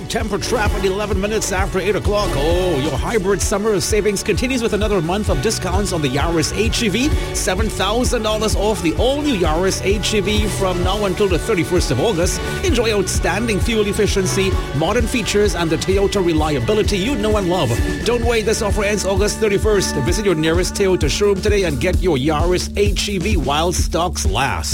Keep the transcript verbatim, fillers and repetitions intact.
temper trap at eleven minutes after eight o'clock. Oh, your hybrid summer of savings continues with another month of discounts on the Yaris H E V. seven thousand dollars off the all-new Yaris H E V from now until the thirty-first of August. Enjoy outstanding fuel efficiency, modern features, and the Toyota reliability you know and love. Don't wait, this offer ends August thirty-first. Visit your nearest Toyota showroom today and get your Yaris H E V while stocks last.